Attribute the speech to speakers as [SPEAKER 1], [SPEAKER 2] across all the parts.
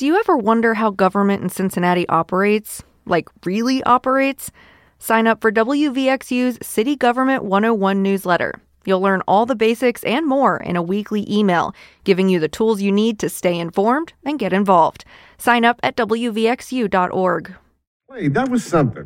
[SPEAKER 1] Do you ever wonder how government in Cincinnati operates? Like, really operates? Sign up for WVXU's City Government 101 newsletter. You'll learn all the basics and more in a weekly email, giving you the tools you need to stay informed and get involved. Sign up at WVXU.org.
[SPEAKER 2] Wait, that was something.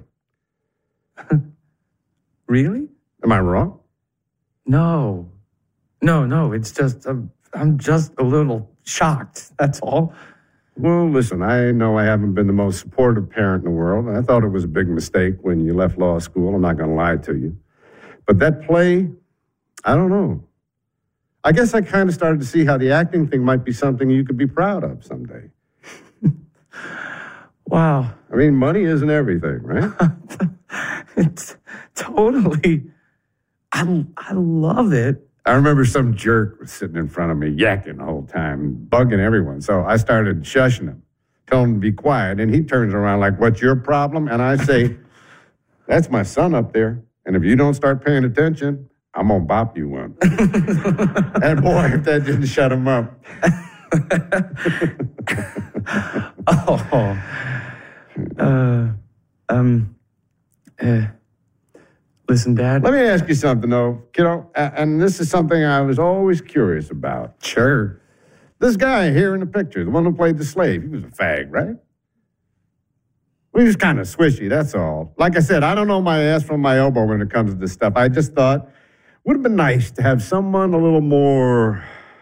[SPEAKER 3] Really?
[SPEAKER 2] Am I wrong?
[SPEAKER 3] No. It's just, I'm just a little shocked, that's all.
[SPEAKER 2] Well, listen, I know I haven't been the most supportive parent in the world. I thought it was a big mistake when you left law school. I'm not going to lie to you. But that play, I don't know. I guess I kind of started to see how the acting thing might be something you could be proud of someday.
[SPEAKER 3] Wow.
[SPEAKER 2] I mean, money isn't everything, right?
[SPEAKER 3] It's totally, I love it.
[SPEAKER 2] I remember some jerk was sitting in front of me, yakking the whole time, bugging everyone. So I started shushing him, telling him to be quiet. And he turns around like, "What's your problem?" And I say, "That's my son up there. And if you don't start paying attention, I'm going to bop you one." And boy, if that didn't shut him up.
[SPEAKER 3] Listen, Dad.
[SPEAKER 2] Let me ask you something, though, kiddo. And this is something I was always curious about.
[SPEAKER 3] Sure.
[SPEAKER 2] This guy here in the picture, the one who played the slave, he was a fag, right? Well, he was kind of swishy, that's all. Like I said, I don't know my ass from my elbow when it comes to this stuff. I just thought it would have been nice to have someone a little more...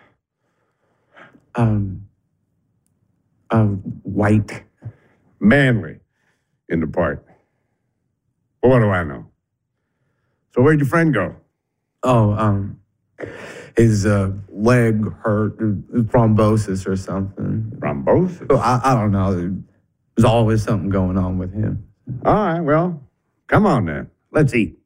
[SPEAKER 3] white.
[SPEAKER 2] manly in the part. Well, what do I know? So where'd your friend go?
[SPEAKER 3] His leg hurt, thrombosis or something.
[SPEAKER 2] Thrombosis?
[SPEAKER 3] I don't know. There's always something going on with him.
[SPEAKER 2] All right, well, come on then. Let's eat.